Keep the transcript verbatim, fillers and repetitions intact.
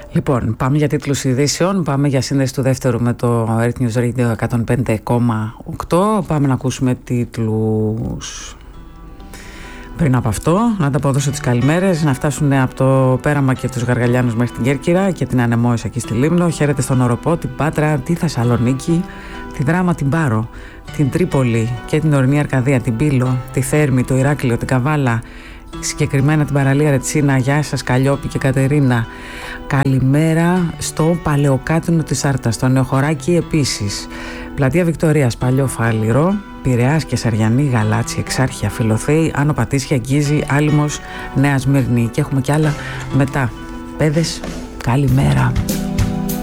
Λοιπόν, πάμε για τίτλους ειδήσεων, πάμε για σύνδεση του δεύτερου με το Earth News Radio εκατόν πέντε κόμμα οκτώ. Πάμε να ακούσουμε τίτλους. Πριν από αυτό, να τα αποδώσω τις καλημέρες, να φτάσουν από το Πέραμα και τους Γαργαλιάνους μέχρι την Κέρκυρα και την Ανεμόησα εκεί στη Λίμνο. Χαίρετε στον Οροπό, την Πάτρα, τη Θεσσαλονίκη, τη Δράμα, την Πάρο, την Τρίπολη και την Ορεινή Αρκαδία, την Πύλο, τη Θέρμη, το Ηράκλειο, την Καβάλα, συγκεκριμένα την παραλία Ρετσίνα. Γεια σας Καλλιόπη και Κατερίνα. Καλημέρα στο Παλαιοκάτινο της Άρτας, στο Νεοχωράκι επίσης. Πλατεία Βικτωρίας, Παλιό Φάληρο, Πειραιάς και Σαριανή, Γαλάτσι, Εξάρχεια, Φιλοθέη, Άνω Πατήσια, Γκίζη, Άλυμος, Νέα Σμύρνη. Και έχουμε κι άλλα μετά. Παιδες, καλημέρα.